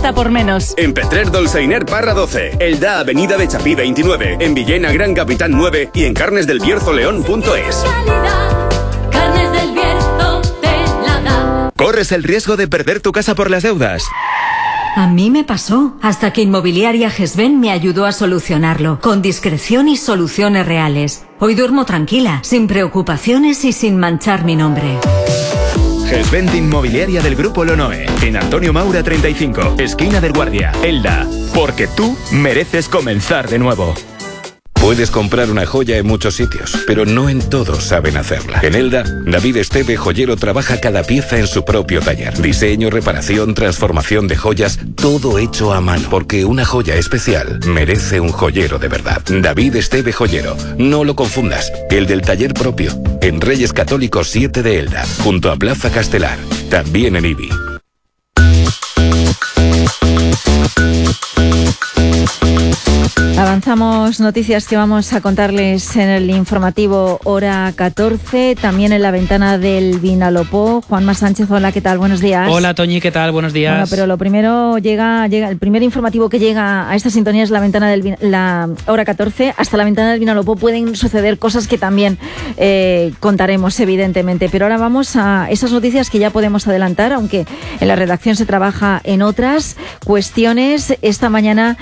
hasta por menos. En Petrer Dolçainer Parra 12, Elda Avenida de Chapí 29, en Villena Gran Capitán 9 y en carnesdelbierzoleón.es. Carnes del Bierzo te la da. ¿Corres el riesgo de perder tu casa por las deudas? A mí me pasó, hasta que Inmobiliaria Gesben me ayudó a solucionarlo, con discreción y soluciones reales. Hoy duermo tranquila, sin preocupaciones y sin manchar mi nombre. Gesben Inmobiliaria del Grupo Lonoe, en Antonio Maura 35, esquina del Guardia, Elda. Porque tú mereces comenzar de nuevo. Puedes comprar una joya en muchos sitios, pero no en todos saben hacerla. En Elda, David Esteve Joyero trabaja cada pieza en su propio taller. Diseño, reparación, transformación de joyas, todo hecho a mano. Porque una joya especial merece un joyero de verdad. David Esteve Joyero, no lo confundas. El del taller propio, en Reyes Católicos 7 de Elda, junto a Plaza Castelar. También en IBI. Avanzamos noticias que vamos a contarles en el informativo hora 14, también en la ventana del Vinalopó. Juanma Sánchez, hola, ¿qué tal? Buenos días. Hola, Toñi, ¿qué tal? Buenos días. Bueno, pero lo primero llega el primer informativo que llega a esta sintonía es la ventana del la hora 14. Hasta la ventana del Vinalopó pueden suceder cosas que también contaremos, evidentemente. Pero ahora vamos a esas noticias que ya podemos adelantar, aunque en la redacción se trabaja en otras cuestiones. Esta mañana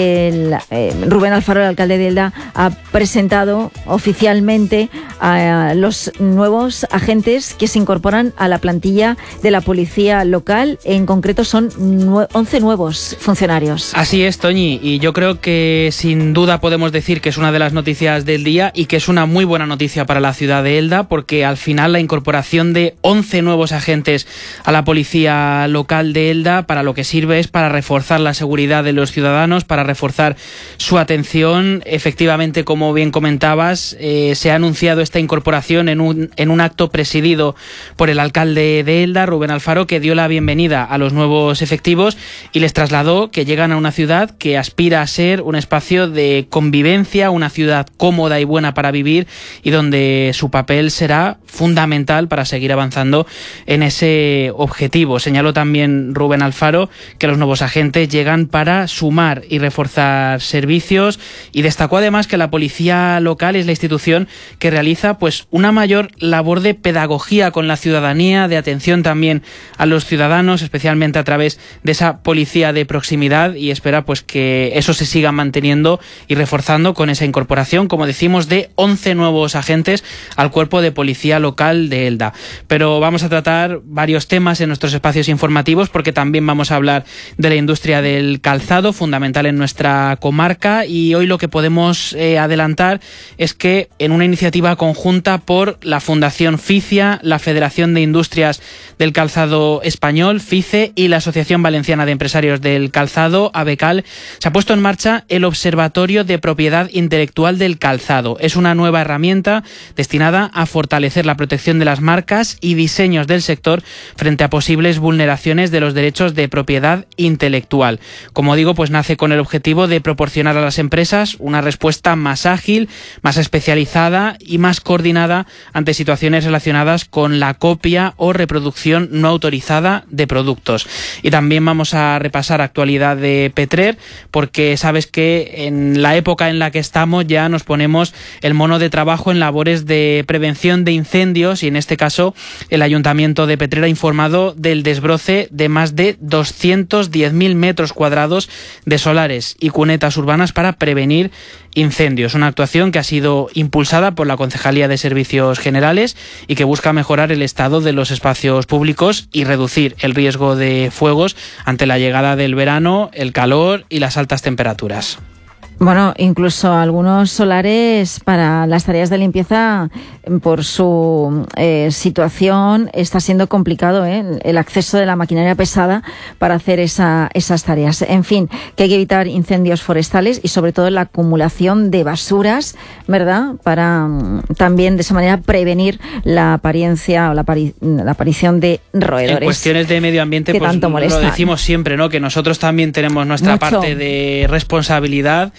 Rubén Alfaro, el alcalde de Elda, ha presentado oficialmente a los nuevos agentes que se incorporan a la plantilla de la policía local. En concreto son 11 nuevos funcionarios. Así es, Toñi, y yo creo que sin duda podemos decir que es una de las noticias del día y que es una muy buena noticia para la ciudad de Elda, porque al final la incorporación de 11 nuevos agentes a la policía local de Elda para lo que sirve es para reforzar la seguridad de los ciudadanos, para reforzar su atención. Efectivamente, como bien comentabas, se ha anunciado esta incorporación en un acto presidido por el alcalde de Elda, Rubén Alfaro, que dio la bienvenida a los nuevos efectivos y les trasladó que llegan a una ciudad que aspira a ser un espacio de convivencia, una ciudad cómoda y buena para vivir y donde su papel será fundamental para seguir avanzando en ese objetivo. Señaló también Rubén Alfaro que los nuevos agentes llegan para sumar y reforzar servicios y destacó además que la policía local es la institución que realiza pues una mayor labor de pedagogía con la ciudadanía, de atención también a los ciudadanos, especialmente a través de esa policía de proximidad, y espera pues que eso se siga manteniendo y reforzando con esa incorporación, como decimos, de 11 nuevos agentes al cuerpo de policía local de Elda. Pero vamos a tratar varios temas en nuestros espacios informativos, porque también vamos a hablar de la industria del calzado, fundamental en nuestra comarca, y hoy lo que podemos adelantar es que en una iniciativa conjunta por la Fundación FICIA, la Federación de Industrias del Calzado Español, FICE, y la Asociación Valenciana de Empresarios del Calzado, ABECAL, se ha puesto en marcha el Observatorio de Propiedad Intelectual del Calzado. Es una nueva herramienta destinada a fortalecer la protección de las marcas y diseños del sector frente a posibles vulneraciones de los derechos de propiedad intelectual. Como digo, pues nace con el objetivo de proporcionar a las empresas una respuesta más ágil, más especializada y más coordinada ante situaciones relacionadas con la copia o reproducción no autorizada de productos. Y también vamos a repasar actualidad de Petrer, porque sabes que en la época en la que estamos ya nos ponemos el mono de trabajo en labores de prevención de incendios, y en este caso el Ayuntamiento de Petrer ha informado del desbroce de más de 210.000 metros cuadrados de solares y cunetas urbanas para prevenir incendios. Una actuación que ha sido impulsada por la Concejalía de Servicios Generales y que busca mejorar el estado de los espacios públicos y reducir el riesgo de fuegos ante la llegada del verano, el calor y las altas temperaturas. Bueno, incluso algunos solares para las tareas de limpieza, por su situación, está siendo complicado el acceso de la maquinaria pesada para hacer esas tareas. En fin, que hay que evitar incendios forestales y sobre todo la acumulación de basuras, ¿verdad? Para también de esa manera prevenir la apariencia o la aparición de roedores. En cuestiones de medio ambiente, pues lo decimos siempre, ¿no? Que nosotros también tenemos nuestra parte de responsabilidad.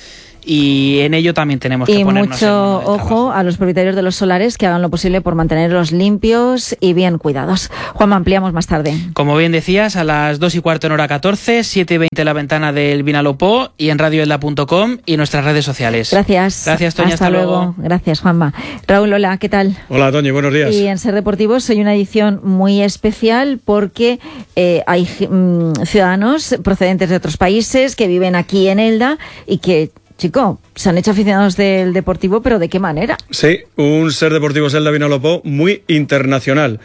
y en ello también tenemos que ponernos mucho ojo a los propietarios de los solares que hagan lo posible por mantenerlos limpios y bien cuidados. Juanma, ampliamos más tarde. Como bien decías, a las 2:15 en hora 14, 7:20 la ventana del Vinalopó y en radioelda.com y nuestras redes sociales. Gracias. Gracias, Toña. Hasta luego. Gracias, Juanma. Raúl, hola, ¿qué tal? Hola, Toña, buenos días. Y en Ser Deportivos hoy una edición muy especial porque hay ciudadanos procedentes de otros países que viven aquí en Elda y que, chico, se han hecho aficionados del Deportivo, pero ¿de qué manera? Sí, un Ser Deportivos Elda Vinalopó muy internacional.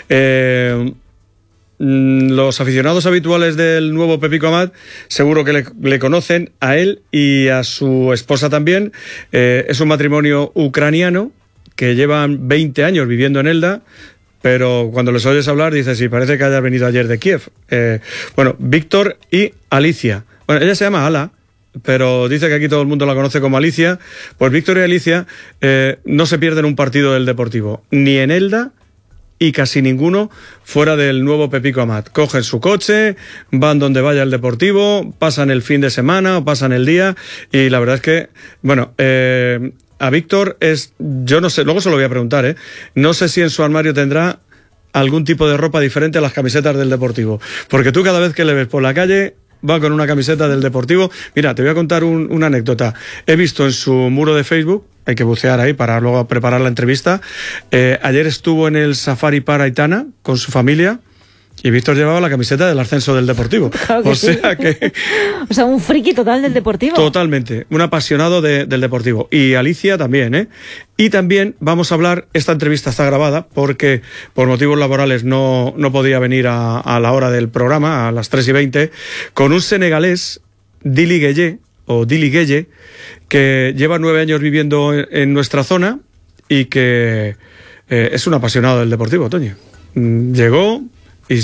Los aficionados habituales del nuevo Pepico Amat seguro que le conocen a él y a su esposa también. Es un matrimonio ucraniano que llevan 20 años viviendo en Elda, pero cuando les oyes hablar dices, sí, parece que hayas venido ayer de Kiev. Víctor y Alicia. Bueno, ella se llama Ala, pero dice que aquí todo el mundo la conoce como Alicia. Pues Víctor y Alicia no se pierden un partido del Deportivo, ni en Elda y casi ninguno fuera del nuevo Pepico Amat. Cogen su coche, van donde vaya el Deportivo, pasan el fin de semana o pasan el día, y la verdad es que, a Víctor yo no sé, luego se lo voy a preguntar, no sé si en su armario tendrá algún tipo de ropa diferente a las camisetas del Deportivo, porque tú cada vez que le ves por la calle va con una camiseta del Deportivo. Mira, te voy a contar una anécdota. He visto en su muro de Facebook, hay que bucear ahí para luego preparar la entrevista, ayer estuvo en el Safari Park Aitana con su familia y Víctor llevaba la camiseta del ascenso del Deportivo. Claro que sí. O sea, un friki total del Deportivo. Totalmente, un apasionado del Deportivo. Y Alicia también, Y también vamos a hablar, esta entrevista está grabada porque por motivos laborales no podía venir a la hora del programa, a las 3:20, con un senegalés, Dili Gueye, que lleva 9 años viviendo en nuestra zona y que es un apasionado del Deportivo, Toño. Llegó y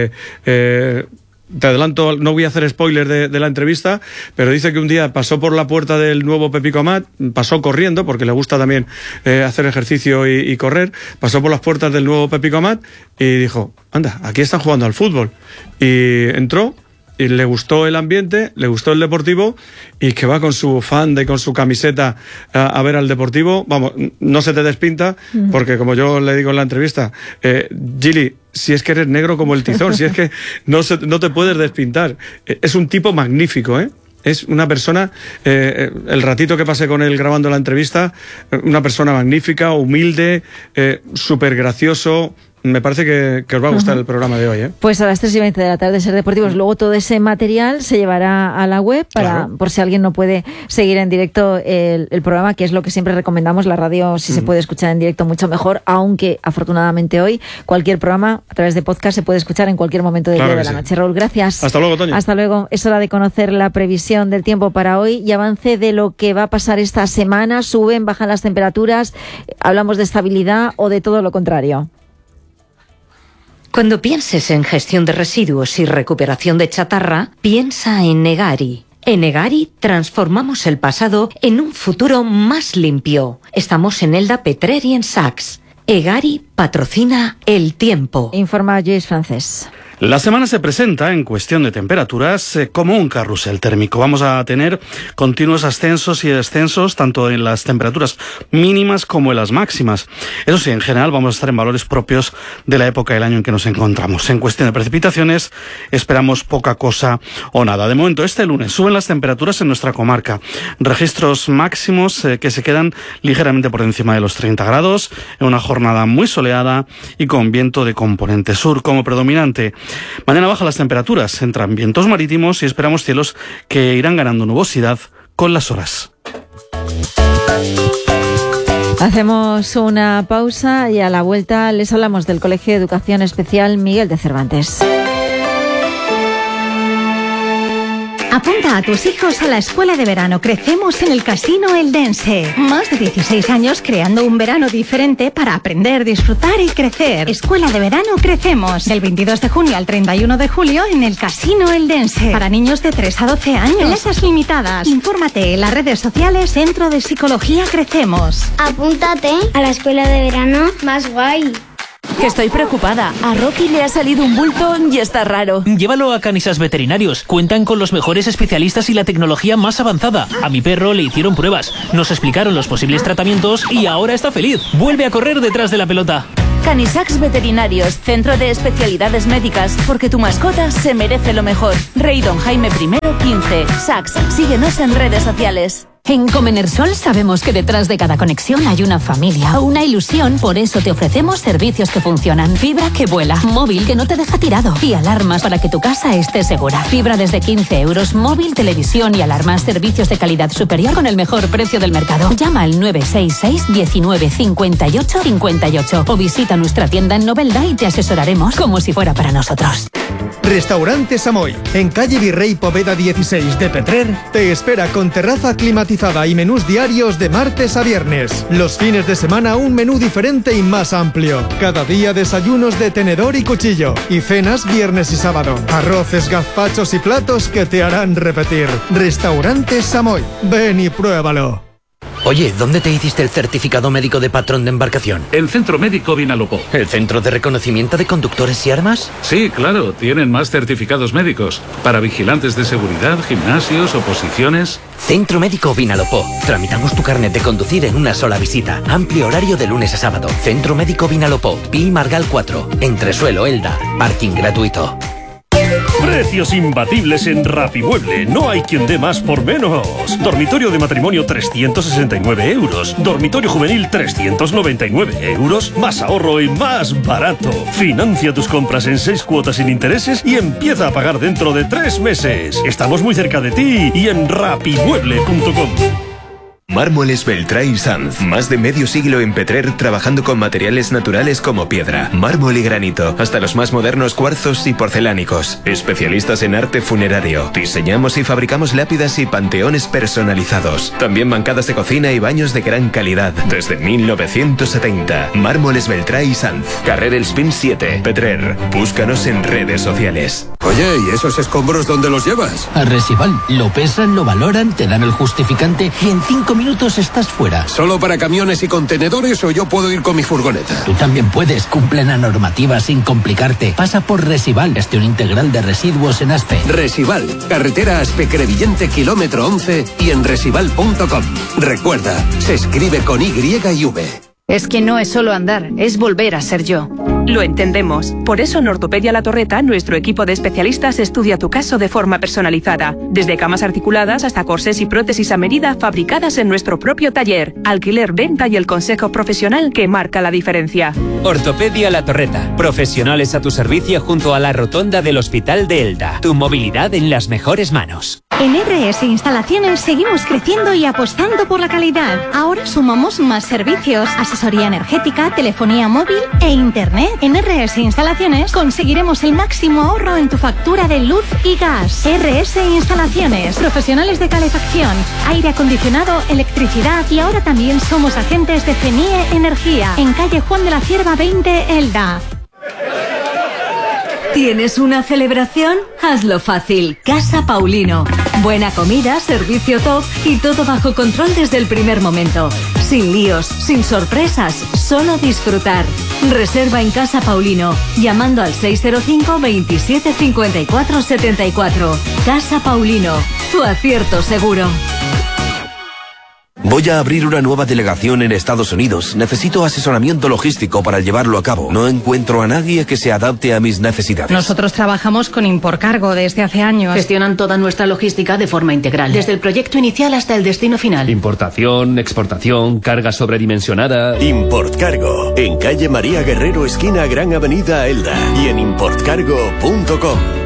te adelanto, no voy a hacer spoiler de la entrevista, pero dice que un día pasó por la puerta del nuevo Pepico Amat, pasó corriendo, porque le gusta también hacer ejercicio y correr, pasó por las puertas del nuevo Pepico Amat y dijo, anda, aquí están jugando al fútbol. Y entró y le gustó el ambiente, le gustó el Deportivo, y que va con su fanda y con su camiseta a ver al Deportivo. Vamos, no se te despinta, porque como yo le digo en la entrevista, Gili, si es que eres negro como el tizón, si es que no te puedes despintar. Es un tipo magnífico, Es una persona, el ratito que pasé con él grabando la entrevista, una persona magnífica, humilde, súper gracioso. Me parece que os va a gustar el programa de hoy, Pues a las 3:20 de la tarde, Ser Deportivos. Luego todo ese material se llevará a la web por si alguien no puede seguir en directo el programa, que es lo que siempre recomendamos. La radio, si se puede escuchar en directo, mucho mejor, aunque afortunadamente hoy cualquier programa a través de podcast se puede escuchar en cualquier momento del día de la noche. Raúl, gracias. Hasta luego, Toño. Hasta luego. Es hora de conocer la previsión del tiempo para hoy y avance de lo que va a pasar esta semana. Suben, bajan las temperaturas. ¿Hablamos de estabilidad o de todo lo contrario? Cuando pienses en gestión de residuos y recuperación de chatarra, piensa en Egari. En Egari transformamos el pasado en un futuro más limpio. Estamos en Elda, Petrer y en Saks. Egari patrocina el tiempo. Informa Lluís Francés. La semana se presenta, en cuestión de temperaturas, como un carrusel térmico. Vamos a tener continuos ascensos y descensos, tanto en las temperaturas mínimas como en las máximas. Eso sí, en general vamos a estar en valores propios de la época del año en que nos encontramos. En cuestión de precipitaciones, esperamos poca cosa o nada. De momento, este lunes suben las temperaturas en nuestra comarca. Registros máximos que se quedan ligeramente por encima de los 30 grados, en una jornada muy soleada y con viento de componente sur como predominante. Mañana bajan las temperaturas, entran vientos marítimos y esperamos cielos que irán ganando nubosidad con las horas. Hacemos una pausa y a la vuelta les hablamos del Colegio de Educación Especial Miguel de Cervantes. Apunta a tus hijos a la escuela de verano Crecemos en el Casino Eldense. Más de 16 años creando un verano diferente para aprender, disfrutar y crecer. Escuela de verano Crecemos. Del 22 de junio al 31 de julio en el Casino Eldense. Para niños de 3 a 12 años. Plazas limitadas. Infórmate en las redes sociales Centro de Psicología Crecemos. Apúntate a la escuela de verano más guay. Que estoy preocupada. A Rocky le ha salido un bulto y está raro. Llévalo a Canisas Veterinarios. Cuentan con los mejores especialistas y la tecnología más avanzada. A mi perro le hicieron pruebas, nos explicaron los posibles tratamientos y ahora está feliz. Vuelve a correr detrás de la pelota. Canisax Veterinarios, centro de especialidades médicas, porque tu mascota se merece lo mejor. Rey Don Jaime I 15. Sax, síguenos en redes sociales. En Comenersol sabemos que detrás de cada conexión hay una familia, una ilusión, por eso te ofrecemos servicios que funcionan. Fibra que vuela, móvil que no te deja tirado y alarmas para que tu casa esté segura. Fibra desde 15 €, móvil, televisión y alarmas, servicios de calidad superior con el mejor precio del mercado. Llama al 966 19 58 58 o visita nuestra tienda en Novelda y te asesoraremos como si fuera para nosotros. Restaurante Samoy, en calle Virrey Poveda 16 de Petrer, te espera con terraza climatizada y menús diarios de martes a viernes. Los fines de semana un menú diferente y más amplio. Cada día desayunos de tenedor y cuchillo. Y cenas viernes y sábado. Arroces, gazpachos y platos que te harán repetir. Restaurante Samoy, ven y pruébalo. Oye, ¿dónde te hiciste el certificado médico de patrón de embarcación? El Centro Médico Vinalopó. ¿El Centro de Reconocimiento de Conductores y Armas? Sí, claro, tienen más certificados médicos. Para vigilantes de seguridad, gimnasios, oposiciones. Centro Médico Vinalopó. Tramitamos tu carnet de conducir en una sola visita. Amplio horario de lunes a sábado. Centro Médico Vinalopó. Pi Margal 4. Entresuelo, Elda. Parking gratuito. Precios imbatibles en Rapimueble. No hay quien dé más por menos. Dormitorio de matrimonio 369 €. Dormitorio juvenil 399 €. Más ahorro y más barato. Financia tus compras en 6 cuotas sin intereses y empieza a pagar dentro de 3 meses. Estamos muy cerca de ti y en rapimueble.com. Mármoles Beltrán y Sanz. Más de medio siglo en Petrer trabajando con materiales naturales como piedra, mármol y granito, hasta los más modernos cuarzos y porcelánicos. Especialistas en arte funerario. Diseñamos y fabricamos lápidas y panteones personalizados. También bancadas de cocina y baños de gran calidad. Desde 1970. Mármoles Beltrán y Sanz. Carrer El Spin 7, Petrer. Búscanos en redes sociales. Oye, ¿y esos escombros dónde los llevas? A Resival. Lo pesan, lo valoran, te dan el justificante y en 5 minutos estás fuera. ¿Solo para camiones y contenedores o yo puedo ir con mi furgoneta? Tú también puedes. Cumple la normativa sin complicarte. Pasa por Resival, gestión integral de residuos en Aspe. Resival, carretera Aspe-Crevillente, kilómetro 11 y en resival.com. Recuerda, se escribe con Y y V. Es que no es solo andar, es volver a ser yo. Lo entendemos. Por eso en Ortopedia La Torreta, nuestro equipo de especialistas estudia tu caso de forma personalizada. Desde camas articuladas hasta corsés y prótesis a medida fabricadas en nuestro propio taller. Alquiler, venta y el consejo profesional que marca la diferencia. Ortopedia La Torreta. Profesionales a tu servicio junto a la rotonda del Hospital de Elda. Tu movilidad en las mejores manos. En RS Instalaciones seguimos creciendo y apostando por la calidad. Ahora sumamos más servicios, asesoría energética, telefonía móvil e internet. En RS Instalaciones conseguiremos el máximo ahorro en tu factura de luz y gas. RS Instalaciones, profesionales de calefacción, aire acondicionado, electricidad y ahora también somos agentes de CENIE Energía. En calle Juan de la Cierva 20, Elda. ¿Tienes una celebración? Hazlo fácil. Casa Paulino. Buena comida, servicio top y todo bajo control desde el primer momento. Sin líos, sin sorpresas, solo disfrutar. Reserva en Casa Paulino, llamando al 605 27 54 74. Casa Paulino, tu acierto seguro. Voy a abrir una nueva delegación en Estados Unidos. Necesito asesoramiento logístico para llevarlo a cabo. No encuentro a nadie que se adapte a mis necesidades. Nosotros trabajamos con Imporcargo desde hace años. Gestionan toda nuestra logística de forma integral, desde el proyecto inicial hasta el destino final. Importación, exportación, carga sobredimensionada. Importcargo, en calle María Guerrero, esquina Gran Avenida Elda y en importcargo.com.